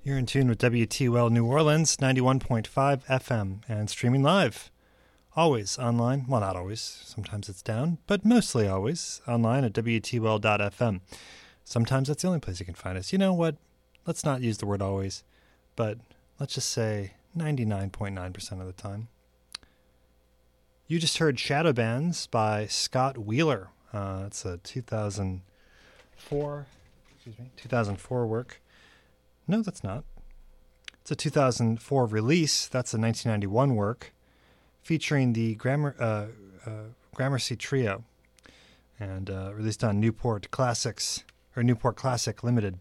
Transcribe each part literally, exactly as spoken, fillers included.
You're in tune with W T L New Orleans, ninety-one point five F M, and streaming live. Always online. Well, not always. Sometimes it's down, but mostly always online at W T L dot F M. Sometimes that's the only place you can find us. You know what? Let's not use the word always, but let's just say ninety-nine point nine percent of the time. You just heard Shadow Bands by Scott Wheeler. Uh, it's a two thousand four, excuse me, two thousand four work. No, that's not. It's a two thousand four release. That's a nineteen ninety-one work featuring the Grammar, uh, uh, Gramercy Trio and uh, released on Newport Classics, or Newport Classic Limited.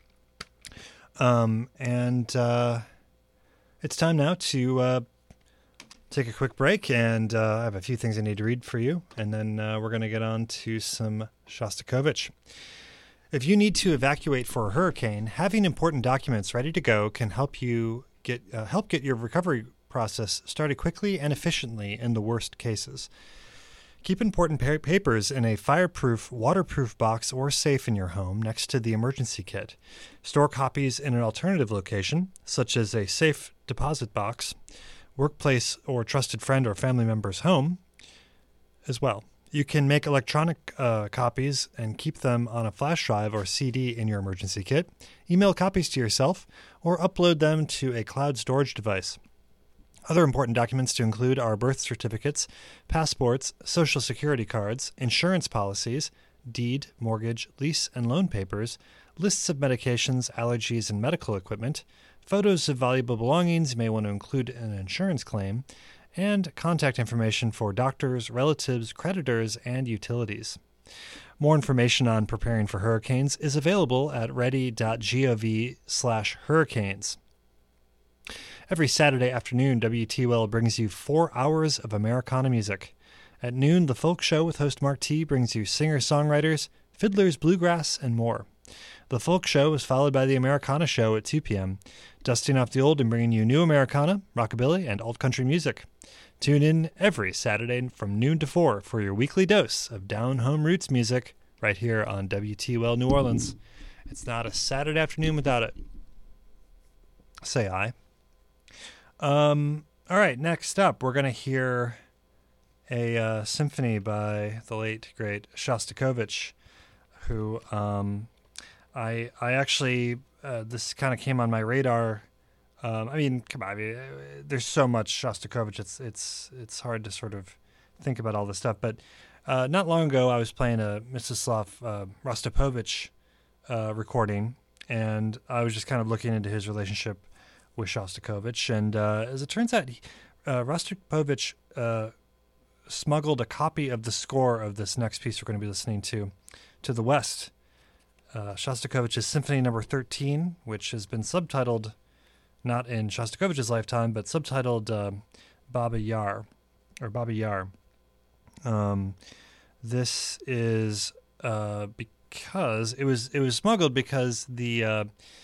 Um, and uh, it's time now to uh, take a quick break, and uh, I have a few things I need to read for you, and then uh, we're going to get on to some Shostakovich. If you need to evacuate for a hurricane, having important documents ready to go can help you get uh, help get your recovery process started quickly and efficiently in the worst cases. Keep important pa- papers in a fireproof, waterproof box or safe in your home next to the emergency kit. Store copies in an alternative location, such as a safe deposit box, workplace, or trusted friend or family member's home as well. You can make electronic uh, copies and keep them on a flash drive or C D in your emergency kit, email copies to yourself, or upload them to a cloud storage device. Other important documents to include are birth certificates, passports, social security cards, insurance policies, deed, mortgage, lease, and loan papers, lists of medications, allergies, and medical equipment, photos of valuable belongings you may want to include in an insurance claim, and contact information for doctors, relatives, creditors, and utilities. More information on preparing for hurricanes is available at ready.gov slash hurricanes. Every Saturday afternoon, W T L brings you four hours of Americana music. At noon, The Folk Show with host Mark T brings you singer-songwriters, fiddlers, bluegrass, and more. The Folk Show is followed by the Americana Show at two p.m., dusting off the old and bringing you new Americana, rockabilly, and alt-country music. Tune in every Saturday from noon to four for your weekly dose of down-home roots music right here on W T L New Orleans. It's not a Saturday afternoon without it. Say I. Um, all right, next up, we're going to hear a uh, symphony by the late, great Shostakovich, who um, I I actually, uh, this kind of came on my radar. Um, I mean, come on, I mean, there's so much Shostakovich, it's it's it's hard to sort of think about all this stuff. But uh, not long ago, I was playing a Mstislav uh, Rostropovich uh, recording, and I was just kind of looking into his relationship with Shostakovich. And uh, as it turns out, he, uh, Rostropovich uh, smuggled a copy of the score of this next piece we're going to be listening to to the West. Uh, Shostakovich's Symphony Number thirteen, which has been subtitled, not in Shostakovich's lifetime, but subtitled uh, Baba Yar, or Baba Yar. Um, this is uh, because it was it was smuggled because the uh,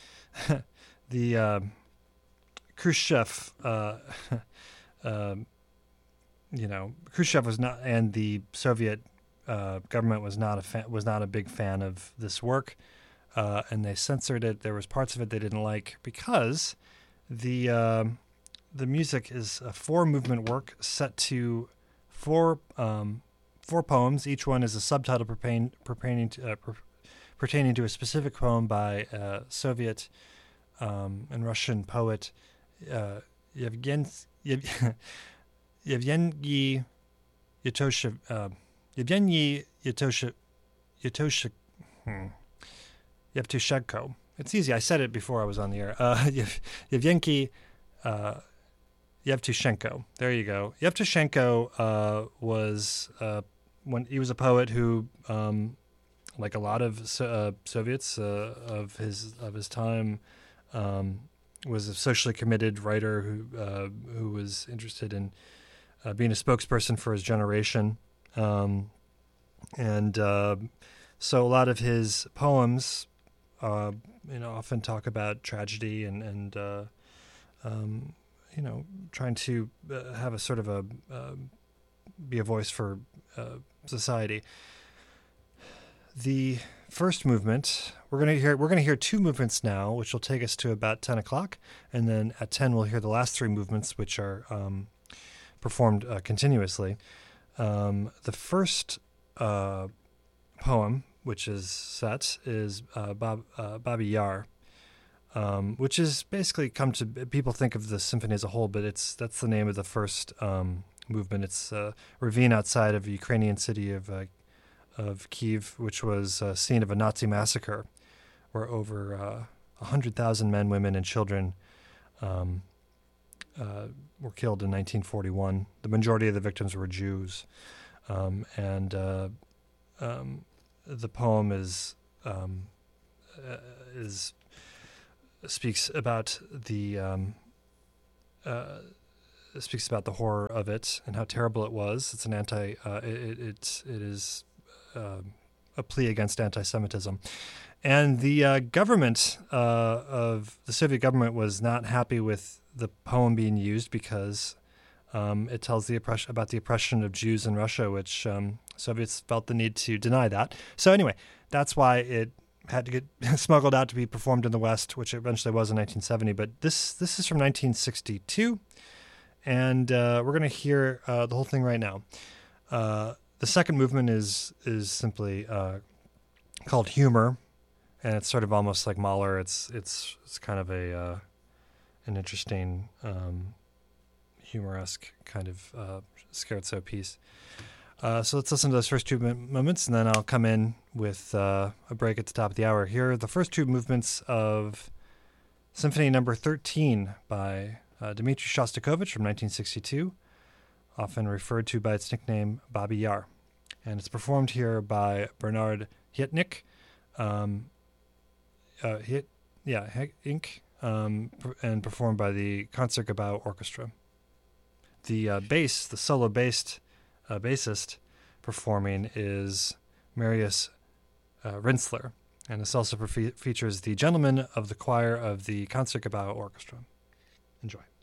the uh, Khrushchev, uh, uh, you know, Khrushchev was not, and the Soviet uh, government was not a fan, was not a big fan of this work, uh, and they censored it. There was parts of it they didn't like because the uh, the music is a four movement work set to four um, four poems. Each one is a subtitle pertain, pertaining to uh, per, pertaining to a specific poem by uh, Soviet um, and Russian poet uh, Yevgen Yev, Yevgeny Yatoshev uh, Yevgeny Yatoshev Yatoshev hmm, Yevtushenko. It's easy. I said it before I was on the air. Uh, Yev, Yevgeny uh, Yevtushenko. There you go. Yevtushenko uh, was uh, when he was a poet who, um, like a lot of so, uh, Soviets uh, of his of his time, um, was a socially committed writer who uh, who was interested in uh, being a spokesperson for his generation, um, and uh, so a lot of his poems, uh, you know, often talk about tragedy and and uh, um, you know, trying to uh, have a sort of a uh, be a voice for uh, society. the first movement, we're going to hear we're going to hear two movements now, which will take us to about ten o'clock, and then at ten we'll hear the last three movements, which are um, performed uh, continuously. Um, the first uh, poem, which is set, is uh, Bob, uh, Babi Yar, um, which is basically come to people think of the symphony as a whole, but it's that's the name of the first um, movement. It's a ravine outside of the Ukrainian city of uh, of Kyiv, which was a scene of a Nazi massacre, where over uh, one hundred thousand men, women, and children um, uh, were killed in nineteen forty-one. The majority of the victims were Jews, um, and uh, um, the poem is um, uh, is speaks about the um, uh, speaks about the horror of it and how terrible it was. It's an anti. Uh, it, it it is. Uh, a plea against anti-Semitism. And the uh, government uh, of the Soviet government was not happy with the poem being used because um, it tells the oppression about the oppression of Jews in Russia, which um, Soviets felt the need to deny that. So anyway, that's why it had to get smuggled out to be performed in the West, which it eventually was in nineteen seventy. But this this is from nineteen sixty-two, and uh, we're going to hear uh, the whole thing right now. Uh, The second movement is is simply uh, called Humor, and it's sort of almost like Mahler. It's it's it's kind of a uh, an interesting um, humoresque kind of uh, scherzo piece. Uh, so let's listen to those first two moments, and then I'll come in with uh, a break at the top of the hour. Here are the first two movements of Symphony Number thirteen by uh, Dmitri Shostakovich from nineteen sixty-two. Often referred to by its nickname Babi Yar. And it's performed here by Bernard Hietnik, um, uh, Hiet, yeah, Inc, um, and performed by the Concertgebouw Orchestra. The uh, bass, the solo bassed uh, bassist performing is Marius uh, Rinzler, and this also pre- features the gentleman of the choir of the Concertgebouw Orchestra. Enjoy.